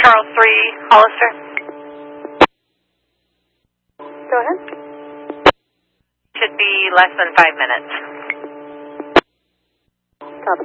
Charles 3, Hollister. Go ahead. Should be less than 5 minutes.